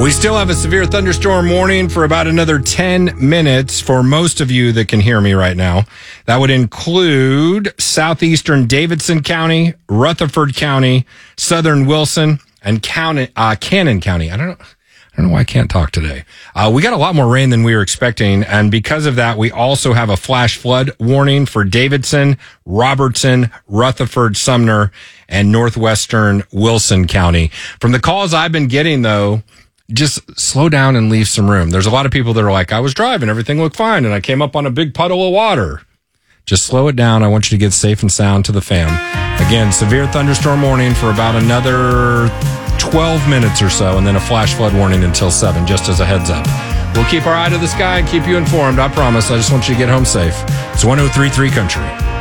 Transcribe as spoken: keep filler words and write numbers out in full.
We still have a severe thunderstorm warning for about another ten minutes for most of you that can hear me right now. That would include southeastern Davidson County, Rutherford County, southern Wilson, and County, uh, Cannon County. I don't know. I don't know why I can't talk today. Uh, we got a lot more rain than we were expecting, and because of that, we also have a flash flood warning for Davidson, Robertson, Rutherford, Sumner, and northwestern Wilson County. From the calls I've been getting, though, just slow down and leave some room. There's a lot of people that are like, I was driving, everything looked fine, and I came up on a big puddle of water. Just slow it down. I want you to get safe and sound to the fam. Again, severe thunderstorm warning for about another twelve minutes or so, and then a flash flood warning until seven, just as a heads up. We'll keep our eye to the sky and keep you informed, I promise. I just want you to get home safe. It's one oh three point three Country.